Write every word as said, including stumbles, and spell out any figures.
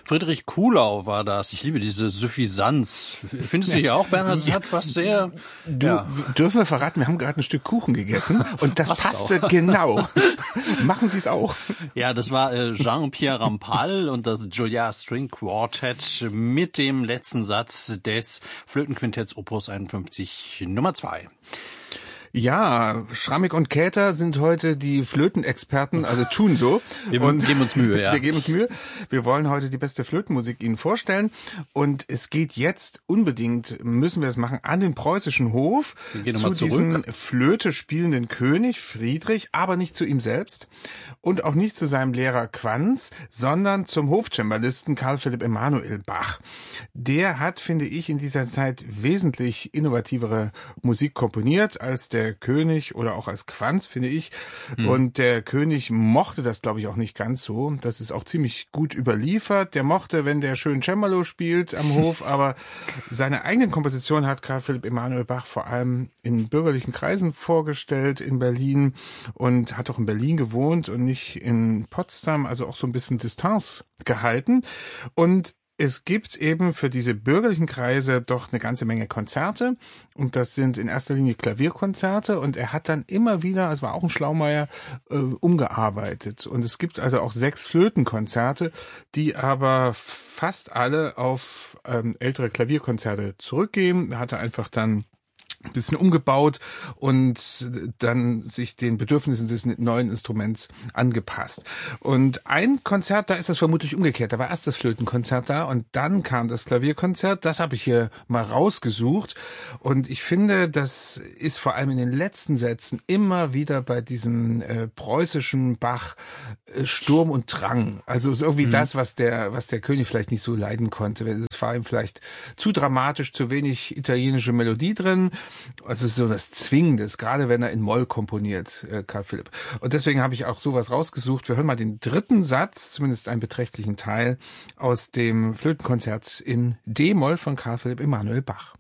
Friedrich Kuhlau war das. Ich liebe diese Suffisanz. Findest du ja auch, Bernhard? Das hat was sehr... Du, ja. Dürfen wir verraten, wir haben gerade ein Stück Kuchen gegessen und das Passt passte auch. Genau. Machen Sie es auch. Ja, das war äh, Jean-Pierre Rampal und das Juilliard String Quartet mit dem letzten Satz des Flötenquintetts Opus einundfünfzig Nummer zwei. Ja, Schrammick und Käther sind heute die Flötenexperten, also tun so. Wir und geben uns Mühe, ja. Wir geben uns Mühe. Wir wollen heute die beste Flötenmusik Ihnen vorstellen. Und es geht jetzt unbedingt, müssen wir es machen, an den preußischen Hof. Wir gehen zu nochmal zurück. diesem Flöte spielenden König Friedrich, aber nicht zu ihm selbst. Und auch nicht zu seinem Lehrer Quanz, sondern zum Hofcembalisten Karl Philipp Emanuel Bach. Der hat, finde ich, in dieser Zeit wesentlich innovativere Musik komponiert als der Der König oder auch als Quanz, finde ich. Hm. Und der König mochte das, glaube ich, auch nicht ganz so. Das ist auch ziemlich gut überliefert. Der mochte, wenn der schön Cembalo spielt am Hof, aber seine eigenen Kompositionen hat Karl Philipp Emanuel Bach vor allem in bürgerlichen Kreisen vorgestellt in Berlin und hat auch in Berlin gewohnt und nicht in Potsdam, also auch so ein bisschen Distanz gehalten. Und es gibt eben für diese bürgerlichen Kreise doch eine ganze Menge Konzerte und das sind in erster Linie Klavierkonzerte und er hat dann immer wieder, also war auch ein Schlaumeier, äh, umgearbeitet und es gibt also auch sechs Flötenkonzerte, die aber fast alle auf ähm, ältere Klavierkonzerte zurückgehen. Er hatte einfach dann ein bisschen umgebaut und dann sich den Bedürfnissen des neuen Instruments angepasst. Und ein Konzert, da ist das vermutlich umgekehrt. Da war erst das Flötenkonzert da und dann kam das Klavierkonzert. Das habe ich hier mal rausgesucht. Und ich finde, das ist vor allem in den letzten Sätzen immer wieder bei diesem äh, preußischen Bach äh, Sturm und Drang. Also ist irgendwie mhm. das, was der, was der König vielleicht nicht so leiden konnte. Es war ihm vielleicht zu dramatisch, zu wenig italienische Melodie drin. Also so das Zwingendes, gerade wenn er in Moll komponiert, äh, Karl Philipp. Und deswegen habe ich auch sowas rausgesucht. Wir hören mal den dritten Satz, zumindest einen beträchtlichen Teil, aus dem Flötenkonzert in D-Moll von Karl Philipp Emanuel Bach.